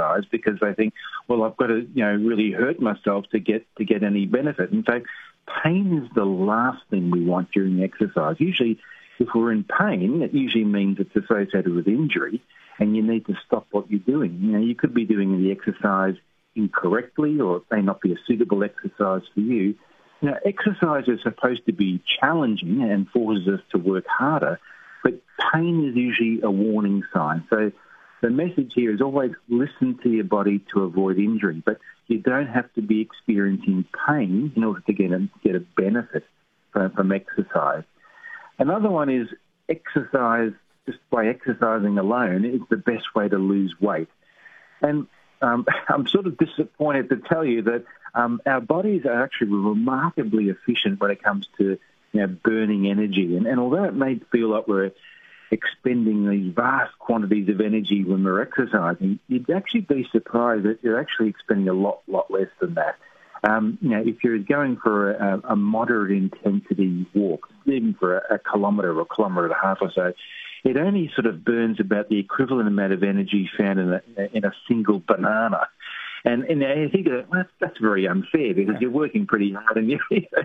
exercise because they think, well, I've got to, really hurt myself to get any benefit. In fact, pain is the last thing we want during exercise. Usually, if we're in pain, it usually means it's associated with injury, and you need to stop what you're doing. You could be doing the exercise incorrectly, or it may not be a suitable exercise for you. Exercise is supposed to be challenging and forces us to work harder, but pain is usually a warning sign. So the message here is always listen to your body to avoid injury, but you don't have to be experiencing pain in order to get a benefit from exercise. Another one is exercise, just by exercising alone, is the best way to lose weight. And I'm sort of disappointed to tell you that our bodies are actually remarkably efficient when it comes to burning energy. And although it may feel like we're expending these vast quantities of energy when we're exercising, you'd actually be surprised that you're actually expending a lot less than that. If you're going for a moderate intensity walk, even for a kilometre or a kilometre and a half or so, it only sort of burns about the equivalent amount of energy found in a single banana. And I think that's very unfair because you're working pretty hard, and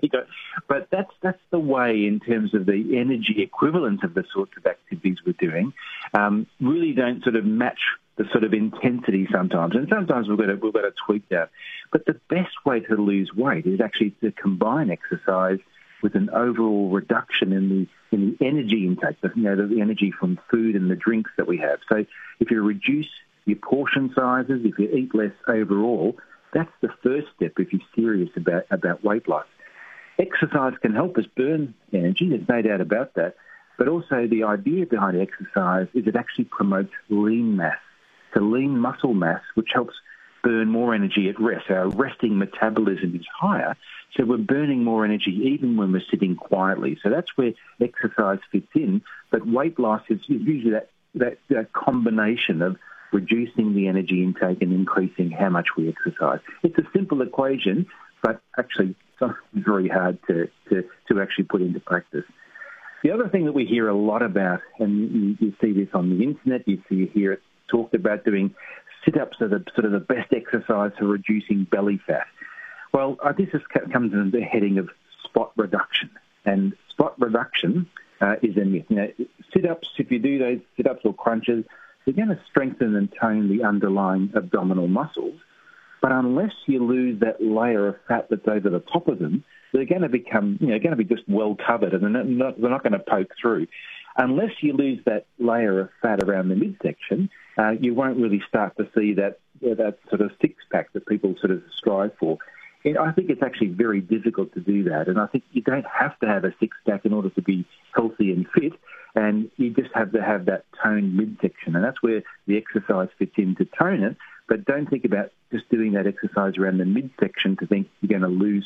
but that's the way in terms of the energy equivalent of the sorts of activities we're doing. Really don't sort of match the sort of intensity sometimes, and sometimes we've got to tweak that. But the best way to lose weight is actually to combine exercise with an overall reduction in the energy intake, the energy from food and the drinks that we have. So if you reduce your portion sizes, if you eat less overall, that's the first step if you're serious about weight loss. Exercise can help us burn energy, there's no doubt about that, but also the idea behind exercise is it actually promotes lean mass. So lean muscle mass, which helps burn more energy at rest. Our resting metabolism is higher, so we're burning more energy even when we're sitting quietly. So that's where exercise fits in, but weight loss is usually that combination of reducing the energy intake and increasing how much we exercise. It's a simple equation, but actually it's very hard to actually put into practice. The other thing that we hear a lot about, and you see this on the internet, you hear it talked about, doing sit-ups are the best exercise for reducing belly fat. Well, this comes under the heading of spot reduction, and spot reduction is a myth. Sit-ups, if you do those sit-ups or crunches, they're going to strengthen and tone the underlying abdominal muscles, but unless you lose that layer of fat that's over the top of them, they're going to become, going to be just well covered, and they're not going to poke through. Unless you lose that layer of fat around the midsection, you won't really start to see that sort of six-pack that people sort of strive for. And I think it's actually very difficult to do that, and I think you don't have to have a six-pack in order to be healthy and fit, and you just have to have that toned midsection, and that's where the exercise fits in to tone it. But don't think about just doing that exercise around the midsection to think you're going to lose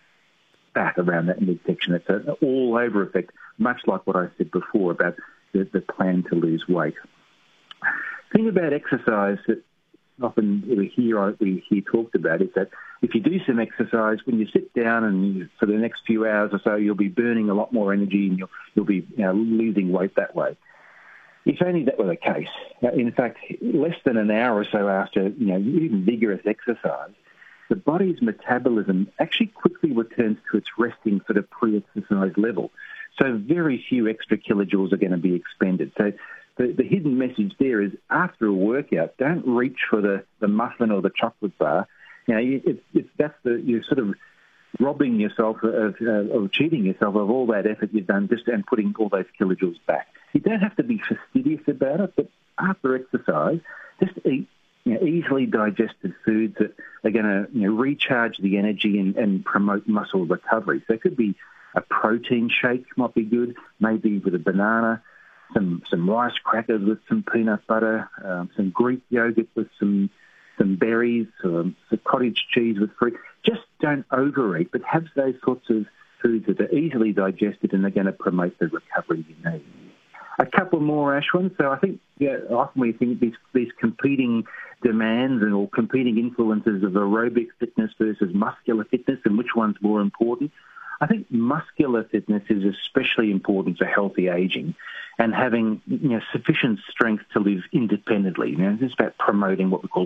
fat around that midsection. It's an all-over effect, much like what I said before about the plan to lose weight. The thing about exercise that often we hear talked about is that if you do some exercise, when you sit down and for the next few hours or so, you'll be burning a lot more energy and you'll be losing weight that way. If only that were the case. In fact, less than an hour or so after even vigorous exercise, the body's metabolism actually quickly returns to its resting sort of pre-exercise level. So very few extra kilojoules are going to be expended. So the hidden message there is after a workout, don't reach for the muffin or the chocolate bar. You're sort of robbing yourself of cheating yourself of all that effort you've done and putting all those kilojoules back. You don't have to be fastidious about it, but after exercise, just eat easily digested foods that are going to recharge the energy and promote muscle recovery. So it could be a protein shake might be good, maybe with a banana, some rice crackers with some peanut butter, some Greek yogurt with some berries, some cottage cheese with fruit. Just don't overeat, but have those sorts of foods that are easily digested and they're going to promote the recovery you need. A couple more, Ashwin. So I think often we think these competing demands or competing influences of aerobic fitness versus muscular fitness and which one's more important. I think muscular fitness is especially important for healthy aging and having sufficient strength to live independently. It's about promoting what we call